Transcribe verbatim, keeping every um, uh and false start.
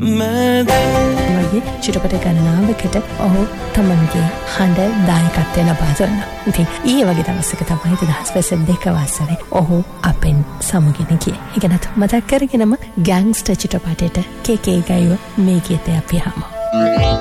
මගේ චිත්‍රපට ගණනාවකට ඔහු තමන්ගේ හඬ දායකත්වය ලබා දුන්නා. ඉතින් ඊයේ වගේ දවසක තමයි දෙදහස් දෙක වසරේ ඔහු අපෙන් සමුගෙන ගියේ. ඒකනත් මතක් කරගෙනම ගෑන්ග්ස්ටර් චිත්‍රපටයට කේ කේ ගායුව මේ ගීතය අපි අහමු.